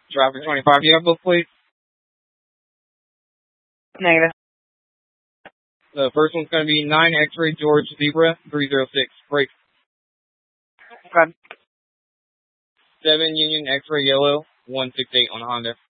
Traffic 25, do you have both plates? Negative. The first one's going to be 9 X-Ray George Zebra 306. Brake. Good. 7 Union X-Ray Yellow 168 on Honda.